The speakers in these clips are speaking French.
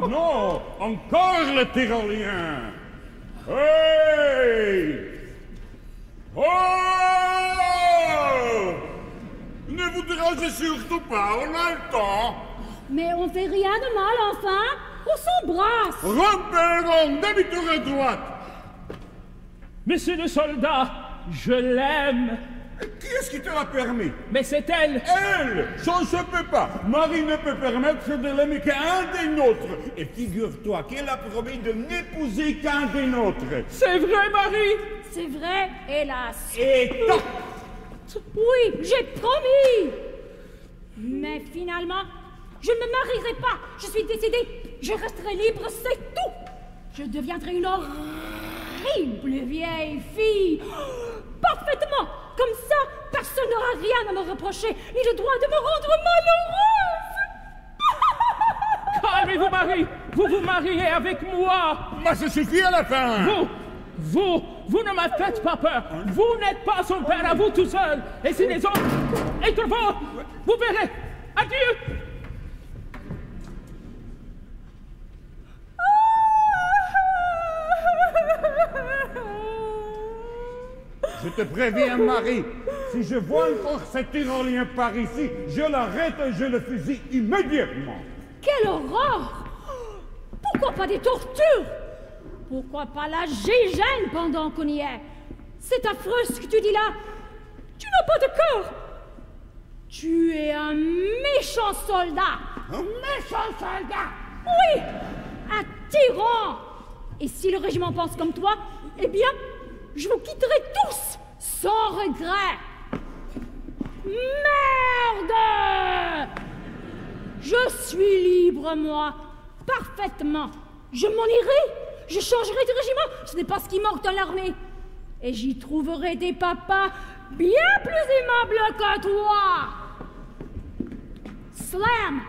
non, encore le tyrolien. Hey! Oh! Ne vous dérangez surtout pas, on a le temps. Mais on fait rien de mal, enfin. On s'embrasse. Rompez, demi-tour à droite. Monsieur le soldat, je l'aime. Qui est-ce qui te l'a permis? Mais c'est elle. Elle! Ça ne se peut pas. Marie ne peut permettre de l'aimer qu'un des nôtres. Et figure-toi qu'elle a promis de n'épouser qu'un des nôtres. C'est vrai, Marie. C'est vrai, hélas. Et toc! Oui, j'ai promis. Mais finalement, je ne me marierai pas. Je suis décidée. Je resterai libre, c'est tout. Je deviendrai une horrible vieille fille. Parfaitement. Comme ça, personne n'aura rien à me reprocher, ni le droit de me rendre malheureuse. Calmez-vous, Marie. Vous vous mariez avec moi. Mais ça suffit à la fin. Vous ne me faites pas peur. Vous n'êtes pas son père à vous tout seul. Et si les autres être vous verrez. Adieu. Je te préviens, Marie, si je vois encore cet tyrolien par ici, je l'arrête et je le fusille immédiatement. Quelle horreur! Pourquoi pas des tortures? Pourquoi pas la gégène pendant qu'on y est? C'est affreux ce que tu dis là. Tu n'as pas de cœur. Tu es un méchant soldat. Un méchant soldat? Oui, un tyran. Et si le régiment pense comme toi, eh bien, je vous quitterai tous, sans regret. Merde! Je suis libre, moi, parfaitement. Je m'en irai, je changerai de régiment, ce n'est pas ce qui manque dans l'armée. Et j'y trouverai des papas bien plus aimables que toi. Slam!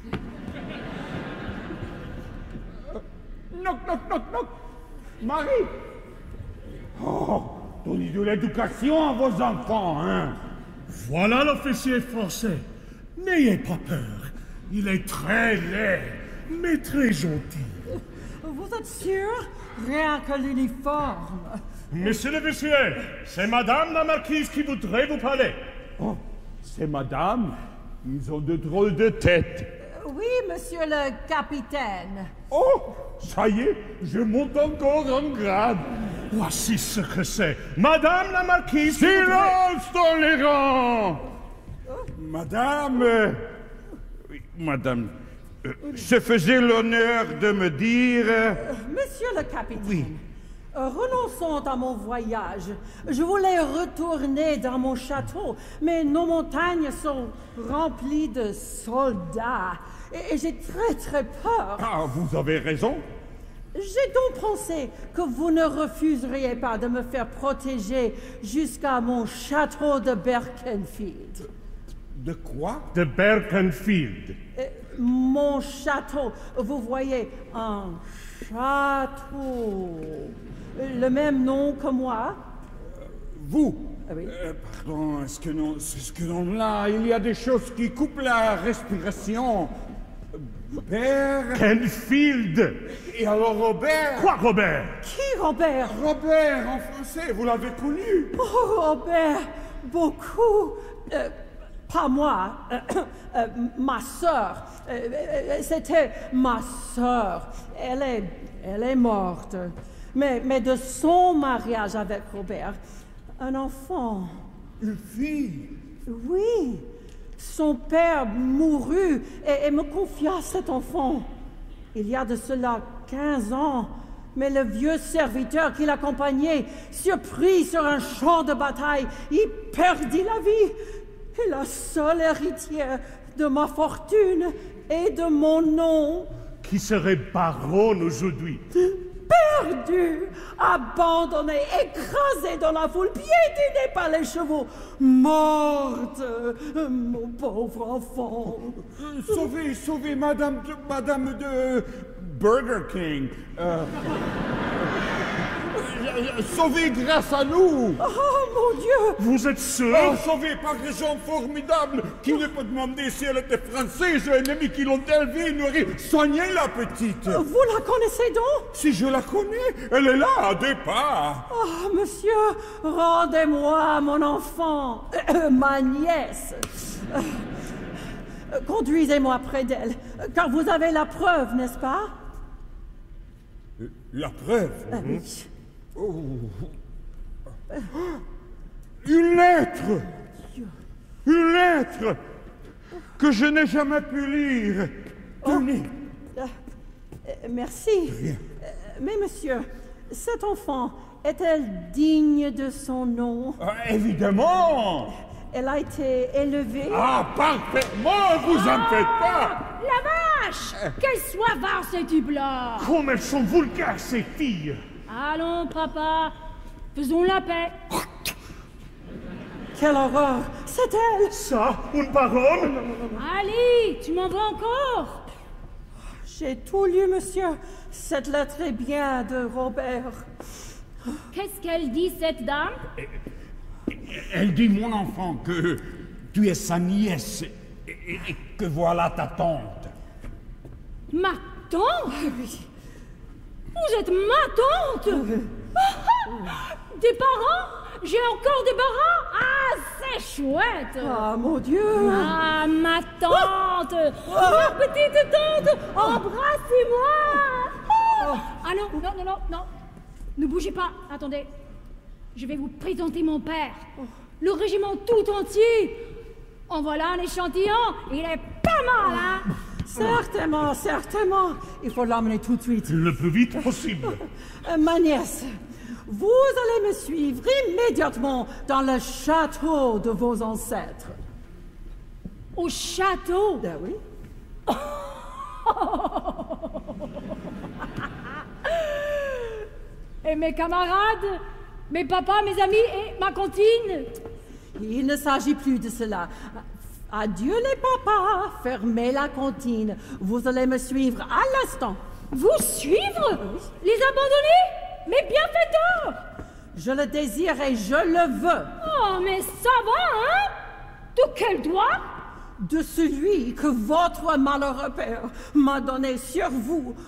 Knock, knock, knock, knock. Marie! Oh, donnez de l'éducation à vos enfants, hein? Voilà l'officier français. N'ayez pas peur. Il est très laid, mais très gentil. Vous êtes sûr? Rien que l'uniforme. Monsieur l'officier, c'est Madame la Marquise qui voudrait vous parler. Oh, c'est madame. Ils ont de drôles de têtes. Oui, monsieur le capitaine. Oh, ça y est, je monte encore en grade. Voici ce que c'est. Madame la Marquise... Silence dans les rangs! Madame... oui, madame... se faisait l'honneur de me dire... Monsieur le capitaine. Oui. Renonçons à mon voyage. Je voulais retourner dans mon château, mais nos montagnes sont remplies de soldats. Et j'ai très peur. Ah, vous avez raison. J'ai donc pensé que vous ne refuseriez pas de me faire protéger jusqu'à mon château de Berkenfield. De quoi? De Berkenfield. Mon château, vous voyez, un château. Le même nom que moi. Vous? Ah oui. Pardon, est-ce que non, c'est ce que non, là, il y a des choses qui coupent la respiration. Kenfield. Et alors Robert? Quoi, Robert? Qui, Robert? Robert, en français, vous l'avez connu? Oh, Robert, beaucoup. Pas moi, ma sœur. C'était ma sœur. Elle est morte. Mais de son mariage avec Robert, un enfant. Une fille? Oui. Son père mourut et me confia cet enfant. Il y a de cela 15 ans. Mais le vieux serviteur qui l'accompagnait, surpris sur un champ de bataille, y perdit la vie. Et la seule héritière de ma fortune et de mon nom. Qui serait baronne aujourd'hui? Perdue, abandonnée, écrasée dans la foule, piétinée par les chevaux, morte, mon pauvre enfant. Sauvez madame de Burger King. Sauvé grâce à nous. Oh, mon Dieu! Vous êtes sûr? Oh, sauvé par des gens formidables qui ne peut demander si elle était française ou ennemie qui l'ont élevée, nourrie. Soignez la petite. Vous la connaissez donc? Si je la connais, elle est là, à deux pas. Oh, monsieur, rendez-moi mon enfant, ma nièce. Conduisez-moi près d'elle, car vous avez la preuve, n'est-ce pas? La preuve. Oui. Une lettre. Une lettre que je n'ai jamais pu lire. Tenez. Merci. Mais monsieur, cette enfant est-elle digne de son nom? Évidemment. Elle a été élevée. Ah, parfaitement, vous en faites pas. La vache! Qu'elle soit var, ce type-là! Comme elles sont vulgaires, ces filles! Allons, papa, faisons la paix. Quelle horreur! C'est elle! Ça, une parole? Allez, tu m'en veux encore? J'ai tout lu, monsieur. Cette lettre est bien de Robert. Qu'est-ce qu'elle dit, cette dame? Elle dit, mon enfant, que tu es sa nièce et que voilà ta tante. Ma tante? Vous êtes ma tante? Des parents? J'ai encore des parents? Ah, c'est chouette! Ah, mon Dieu! Ah, ma tante! Ma petite tante! Embrassez-moi! Ah non, non, non, non, non! Ne bougez pas, attendez. Je vais vous présenter mon père. Le régiment tout entier. En voilà un échantillon. Il est pas mal, hein? Certainement, certainement. Il faut l'emmener tout de suite. Le plus vite possible. Ma nièce, vous allez me suivre immédiatement dans le château de vos ancêtres. Au château? Ben oui. Et mes camarades? Mes papas, mes amis et ma cantine? Il ne s'agit plus de cela. Adieu les papas, fermez la cantine. Vous allez me suivre à l'instant. Vous suivre? Les abandonner? Mes bienfaiteurs? Je le désire et je le veux. Oh, mais ça va, hein? De quel droit? De celui que votre malheureux père m'a donné sur vous